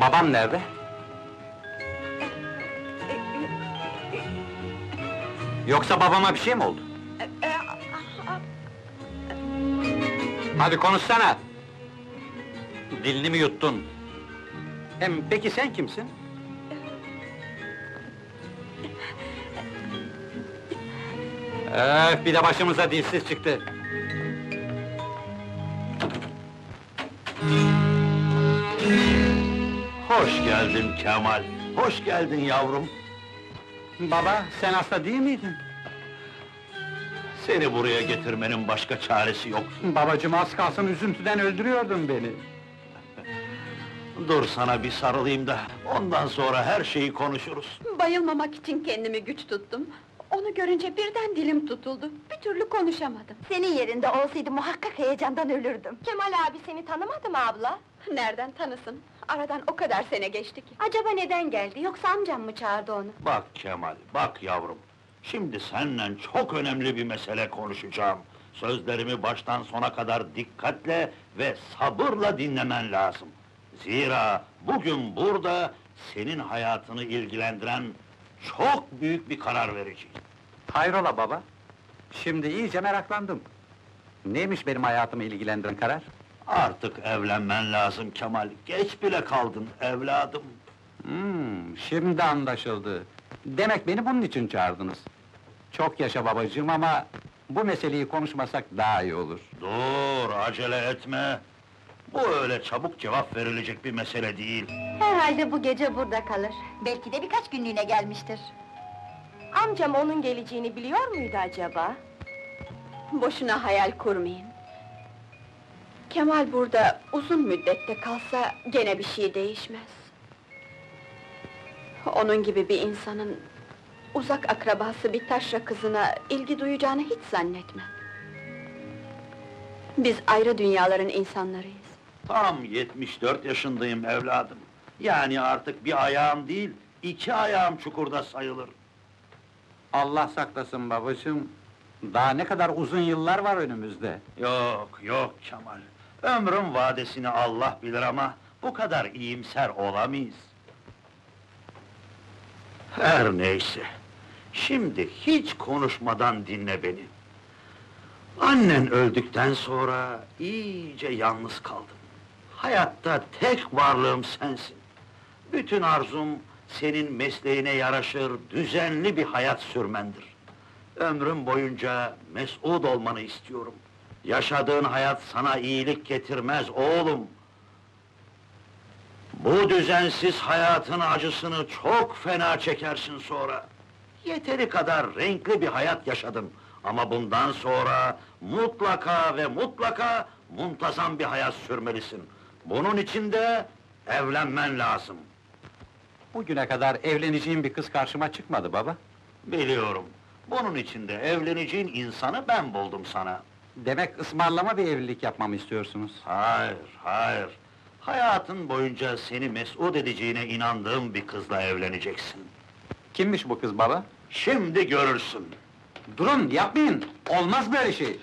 Babam nerede? Yoksa babama bir şey mi oldu? Hadi konuşsana! Dilini mi yuttun? Hem peki sen kimsin? Bir de başımıza dilsiz çıktı. Hoş geldin Kemal, hoş geldin yavrum. Baba, sen hasta değil miydin? Seni buraya getirmenin başka çaresi yok. Babacığım, az kalsın üzüntüden öldürüyordun beni. Dur sana bir sarılayım da, ondan sonra her şeyi konuşuruz. Bayılmamak için kendimi güç tuttum. Onu görünce birden dilim tutuldu. Bir türlü konuşamadım. Senin yerinde olsaydı muhakkak heyecandan ölürdüm. Kemal abi seni tanımadı mı abla? Nereden tanısın? Aradan o kadar sene geçti ki. Acaba neden geldi, yoksa amcam mı çağırdı onu? Bak Kemal, bak yavrum. Şimdi seninle çok önemli bir mesele konuşacağım. Sözlerimi baştan sona kadar dikkatle ve sabırla dinlemen lazım. Zira bugün burada senin hayatını ilgilendiren çok büyük bir karar vereceğim. Hayrola baba? Şimdi iyice meraklandım. Neymiş benim hayatımı ilgilendiren karar? Artık evlenmen lazım Kemal, geç bile kaldın evladım. Şimdi anlaşıldı. Demek beni bunun için çağırdınız. Çok yaşa babacığım ama bu meseleyi konuşmasak daha iyi olur. Dur, acele etme. Bu öyle çabuk cevap verilecek bir mesele değil. Herhalde bu gece burada kalır. Belki de birkaç günlüğüne gelmiştir. Amcam onun geleceğini biliyor muydu acaba? Boşuna hayal kurmayın. Kemal burada uzun müddette kalsa gene bir şey değişmez. Onun gibi bir insanın uzak akrabası bir taşra kızına ilgi duyacağını hiç zannetmem. Biz ayrı dünyaların insanlarıyız. Tam 74 yaşındayım evladım. Yani artık bir ayağım değil, 2 ayağım çukurda sayılır. Allah saklasın babacığım. Daha ne kadar uzun yıllar var önümüzde. Yok, yok Kemal. Ömrün vadesini Allah bilir ama bu kadar iyimser olamayız. Her neyse. Şimdi hiç konuşmadan dinle beni. Annen öldükten sonra iyice yalnız kaldım. Hayatta tek varlığım sensin. Bütün arzum senin mesleğine yaraşır, düzenli bir hayat sürmendir. Ömrüm boyunca mes'ud olmanı istiyorum. Yaşadığın hayat sana iyilik getirmez oğlum. Bu düzensiz hayatın acısını çok fena çekersin sonra. Yeteri kadar renkli bir hayat yaşadın. Ama bundan sonra mutlaka ve mutlaka muntazam bir hayat sürmelisin. Bunun için de evlenmen lazım. Bugüne kadar evleneceğim bir kız karşıma çıkmadı baba. Biliyorum. Bunun için de evleneceğin insanı ben buldum sana. Demek ısmarlama bir evlilik yapmamı istiyorsunuz. Hayır, hayır. Hayatın boyunca seni mes'ud edeceğine inandığım bir kızla evleneceksin. Kimmiş bu kız baba? Şimdi görürsün. Durun, yapmayın! Olmaz böyle şey!